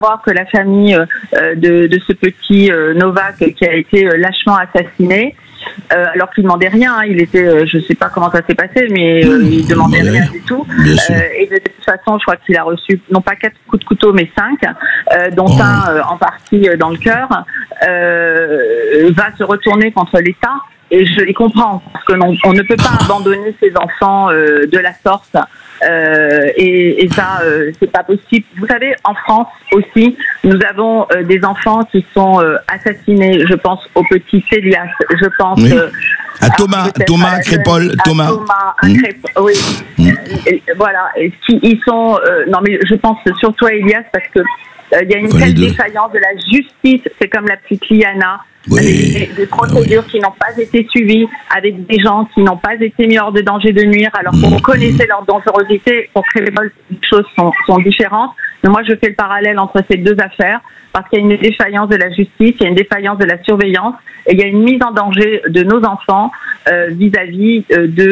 voir que la famille de ce petit Novak qui a été lâchement assassiné, alors qu'il ne demandait rien, hein, il était, je ne sais pas comment ça s'est passé, mais il ne demandait rien du tout. Et de toute façon, je crois qu'il a reçu non pas 4 coups de couteau, mais 5, dont un en partie dans le cœur, va se retourner contre l'État. Et je les comprends, parce que on ne peut pas abandonner ses enfants de la sorte. Et ça, c'est pas possible. Vous savez, en France aussi, nous avons des enfants qui sont assassinés. Je pense au petit Elias. Je pense à Thomas Crépol. Oui. Voilà. Ils sont. Non, mais je pense surtout à Elias parce que il y a une telle défaillance de la justice. C'est comme la petite Liana. Avec des procédures qui n'ont pas été suivies, avec des gens qui n'ont pas été mis hors de danger de nuire, alors qu'on connaissait leur dangerosité. Pour Crépol, les choses sont différentes. Mais moi, je fais le parallèle entre ces deux affaires, parce qu'il y a une défaillance de la justice, il y a une défaillance de la surveillance, et il y a une mise en danger de nos enfants vis-à-vis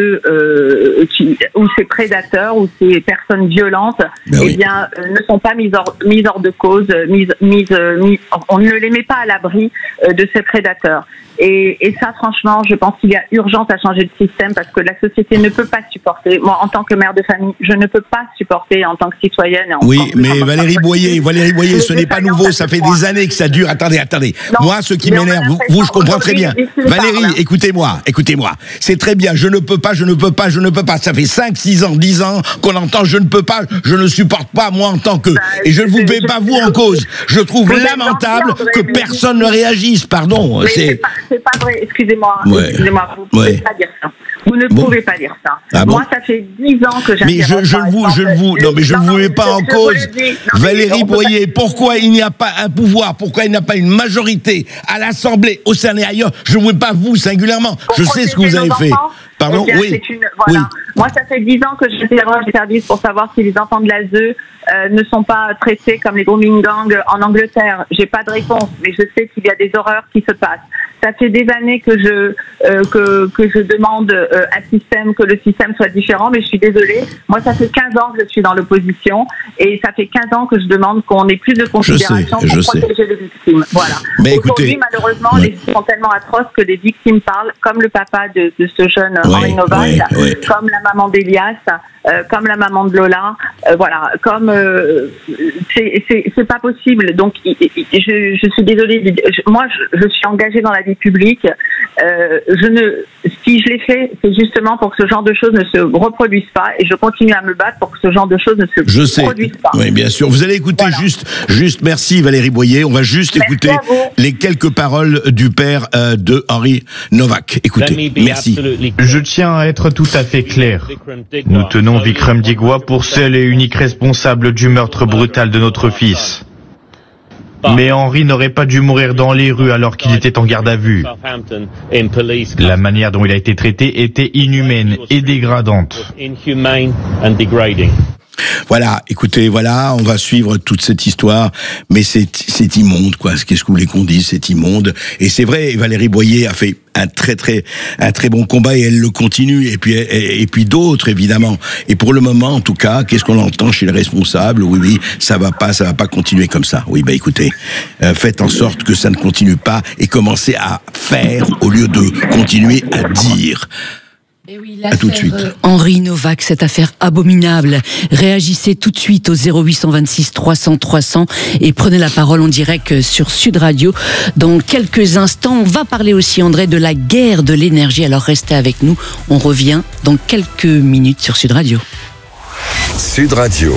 où ces prédateurs, ou ces personnes violentes, ne sont pas mises hors de cause, on ne les met pas à l'abri de ces prédateurs. Et ça, franchement, je pense qu'il y a urgence à changer de système parce que la société ne peut pas supporter. Moi, en tant que mère de famille, je ne peux pas supporter en tant que citoyenne. Mais Valérie Boyer, ce n'est pas nouveau. Ça fait des années que ça dure. Attendez. Non, moi, ce qui m'énerve, vous, je comprends très bien. Valérie, écoutez-moi. C'est très bien. Je ne peux pas. Ça fait 5, 6 ans, 10 ans qu'on entend je ne peux pas, je ne supporte pas, moi, en tant que. Et je ne vous mets pas vous en cause. Je trouve lamentable que personne ne réagisse. Pardon. C'est pas vrai, excusez-moi, vous ne pouvez pas dire ça. Vous ne pouvez pas dire ça. Moi, ça fait 10 ans que j'interroge. Je ne vous mets pas en cause. Valérie Boyer, pourquoi il n'y a pas un pouvoir, pourquoi il n'y a pas une majorité à l'Assemblée, au Sénat et ailleurs? Je ne vous mets pas vous singulièrement. Je sais ce que vous avez fait. Pardon, Moi, ça fait 10 ans que j'interroge les services pour savoir si les enfants de l'ASE ne sont pas traités comme les grooming gangs en Angleterre. J'ai pas de réponse, mais je sais qu'il y a des horreurs qui se passent. Ça fait des années que je demande à système que le système soit différent, mais je suis désolée. Moi, ça fait 15 ans que je suis dans l'opposition et ça fait 15 ans que je demande qu'on ait plus de considération pour protéger les victimes. Voilà. Mais aujourd'hui, malheureusement, les victimes sont tellement atroces que les victimes parlent, comme le papa de ce jeune Henri Novak, comme la maman d'Elias, comme la maman de Lola, comme c'est pas possible. Donc je suis désolée. Moi, je suis engagée dans la vie publique. Si je l'ai fait, c'est justement pour que ce genre de choses ne se reproduisent pas, et je continue à me battre pour que ce genre de choses ne se produisent pas. Oui, bien sûr. Vous allez écouter juste. Merci Valérie Boyer. On va juste écouter les quelques paroles du père de Henri Novak. Écoutez. Merci. Je tiens à être tout à fait clair. Nous tenons Vikram Digwa pour seul et unique responsable du meurtre brutal de notre fils. Mais Henri n'aurait pas dû mourir dans les rues alors qu'il était en garde à vue. La manière dont il a été traité était inhumaine et dégradante. Voilà, écoutez, on va suivre toute cette histoire, mais c'est immonde, quoi. Qu'est-ce que vous voulez qu'on dise? C'est immonde. Et c'est vrai, Valérie Boyer a fait un très bon combat et elle le continue. Et puis d'autres, évidemment. Et pour le moment, en tout cas, qu'est-ce qu'on entend chez les responsables? Oui, ça va pas continuer comme ça. Oui, écoutez, faites en sorte que ça ne continue pas et commencez à faire au lieu de continuer à dire. Et oui, à tout de suite. Henri Novak, cette affaire abominable. Réagissez tout de suite au 0826 300 300 et prenez la parole en direct sur Sud Radio. Dans quelques instants, on va parler aussi, André, de la guerre de l'énergie. Alors restez avec nous. On revient dans quelques minutes sur Sud Radio. Sud Radio.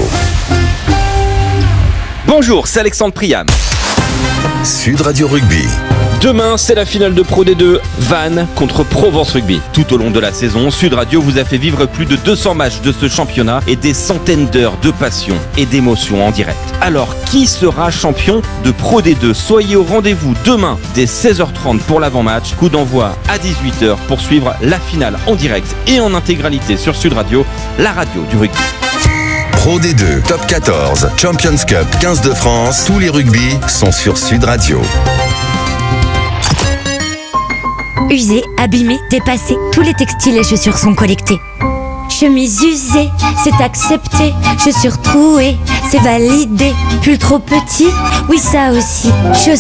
Bonjour, c'est Alexandre Priam. Sud Radio Rugby. Demain, c'est la finale de Pro D2, Vannes contre Provence Rugby. Tout au long de la saison, Sud Radio vous a fait vivre plus de 200 matchs de ce championnat et des centaines d'heures de passion et d'émotion en direct. Alors, qui sera champion de Pro D2? Soyez au rendez-vous demain dès 16h30 pour l'avant-match. Coup d'envoi à 18h pour suivre la finale en direct et en intégralité sur Sud Radio, la radio du rugby. Pro D2, Top 14, Champions Cup, 15 de France, tous les rugby sont sur Sud Radio. Usés, abîmés, dépassés, tous les textiles et chaussures sont collectés. chemise usée, c'est accepté. Chaussures trouées, c'est validé. Pull trop petit, oui ça aussi. Chaussures